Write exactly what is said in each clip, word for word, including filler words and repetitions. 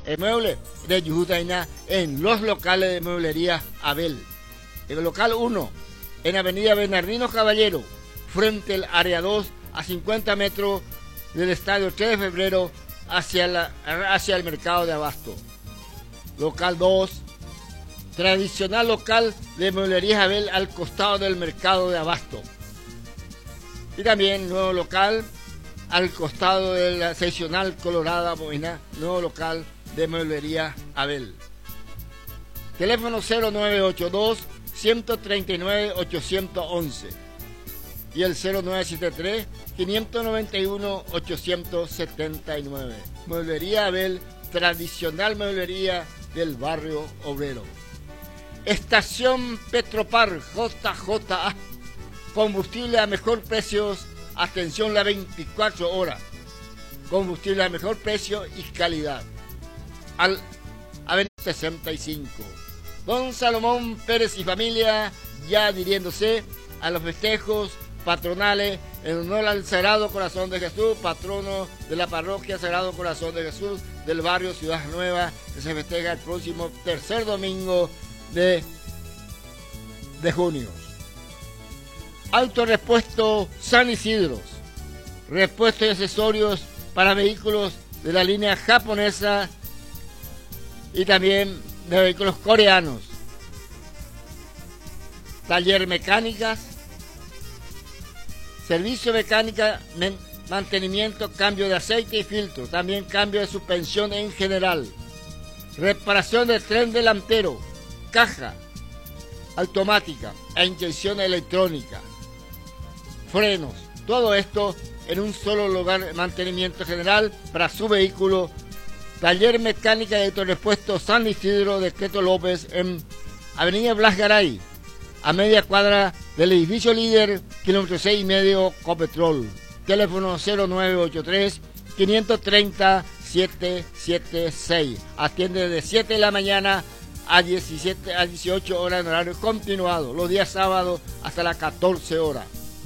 el mueble de Yujutaina en los locales de mueblería Abel. El local uno, en Avenida Bernardino Caballero, frente al área dos, a cincuenta metros del estadio tres de febrero, hacia, la, hacia el mercado de Abasto. Local dos, tradicional local de mueblería Abel al costado del mercado de Abasto. Y también nuevo local al costado de la seccional Colorada Boina, nuevo local de mueblería Abel. Teléfono cero nueve ocho dos, uno tres nueve, ocho uno uno y el cero nueve siete tres, cinco nueve uno, ocho siete nueve. Mueblería Abel, tradicional mueblería del barrio obrero. Estación Petropar J J A, combustible a mejor precio, atención las veinticuatro horas. Combustible a mejor precio y calidad. Al Avenida sesenta y cinco. Don Salomón Pérez y familia, ya adhiriéndose a los festejos patronales en honor al Sagrado Corazón de Jesús, patrono de la parroquia Sagrado Corazón de Jesús del barrio Ciudad Nueva, que se festeja el próximo tercer domingo de, de junio. Autorepuesto San Isidro, repuestos y accesorios para vehículos de la línea japonesa y también de vehículos coreanos. Taller mecánicas, servicio mecánica, mantenimiento, cambio de aceite y filtro, también cambio de suspensión en general, reparación del tren delantero, caja automática e inyección electrónica, frenos, todo esto en un solo lugar, mantenimiento general para su vehículo. Taller mecánica de autorepuesto San Isidro de Cleto López en Avenida Blas Garay, a media cuadra del edificio líder, kilómetro seis y medio, Copetrol. Teléfono cero nueve ocho tres, cinco tres cero, siete siete seis. Atiende de siete de la mañana a diecisiete a dieciocho horas en horario continuado, los días sábados hasta las catorce horas.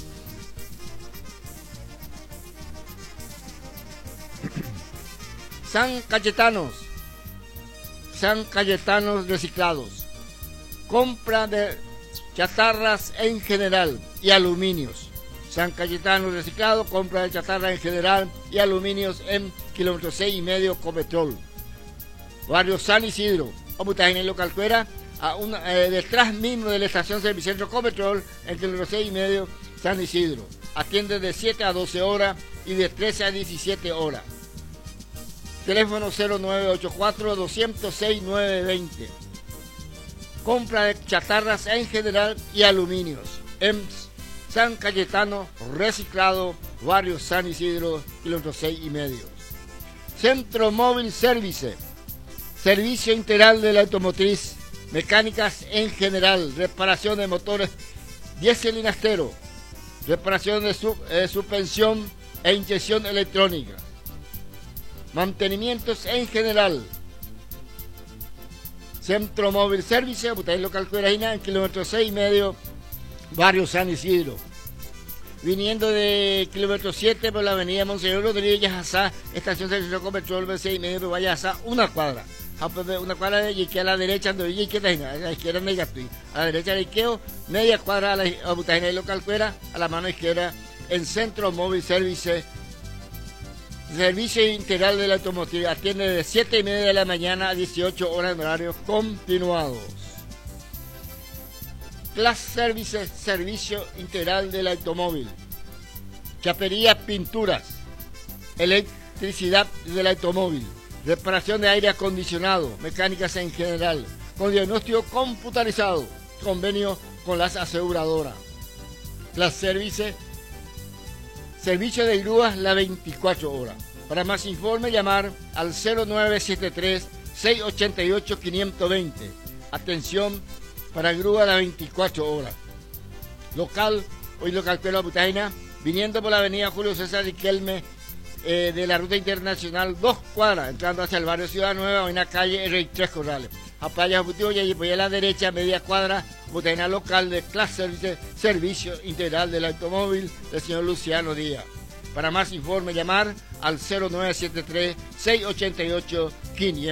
San Cayetanos, San Cayetanos Reciclados, compra de chatarras en general y aluminios. San Cayetano Reciclado, compra de chatarra en general y aluminios en kilómetro seis y medio, Copetrol. Barrio San Isidro, en el local Cuera, a una, eh, detrás mismo de la estación Servicentro Copetrol, en kilómetro seis y medio, San Isidro. Atiende de siete a doce horas y de trece a diecisiete horas. Teléfono cero nueve ocho cuatro, dos cero seis, nueve dos cero. Compra de chatarras en general y aluminios en San Cayetano Reciclado, barrio San Isidro, kilómetro seis y medio. Centro Móvil Service, servicio integral de la automotriz, mecánicas en general, reparación de motores diésel y nafteros, reparación de su, eh, suspensión e inyección electrónica, mantenimientos en general. Centro Móvil Service, Butay Local Cuerajina, en kilómetro seis y medio, barrio San Isidro. Viniendo de kilómetro siete por la avenida Monseñor Rodríguez, Yajazá, estación Servicio Copetrol, B seis y medio, Vallazá, una cuadra. Una cuadra de Yique a la derecha, a la izquierda de Gatui. A la derecha de Iqueo, media cuadra a la a Butay Local Cuera, a la mano izquierda, en Centro Móvil Service. Servicio integral de la automotriz, atiende de siete y media de la mañana a dieciocho horas en horarios continuados. Class Services, servicio integral del automóvil. Chapería, pinturas, electricidad del automóvil, reparación de aire acondicionado, mecánicas en general, con diagnóstico computarizado, convenio con las aseguradoras. Class Services, servicio de grúas las veinticuatro horas. Para más informe, llamar al cero nueve siete tres, seis ocho ocho, cinco dos cero. Atención para grúa las veinticuatro horas. Local, hoy local Pelo Butaina, viniendo por la avenida Julio César Riquelme, eh, de la ruta internacional, dos cuadras, entrando hacia el barrio Ciudad Nueva, en la calle Rey Tres Corrales. A Playa Ejecutivo y allí por a la derecha, media cuadra, Butaina local de Class Service, servicio integral del automóvil del señor Luciano Díaz. Para más informe, llamar al cero nueve siete tres, seis ocho ocho, cinco cero.